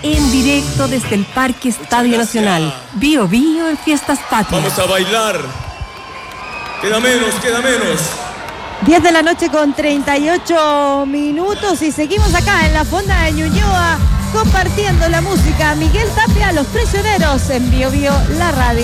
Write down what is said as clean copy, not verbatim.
en directo desde el Parque Estadio Nacional. Bio Bio en Fiestas Patrias. Vamos a bailar. Queda menos. 10 de la noche con 38 minutos y seguimos acá en la Fonda de Ñuñoa compartiendo la música. Miguel Tapia, Los Prisioneros en Bio Bio, la radio.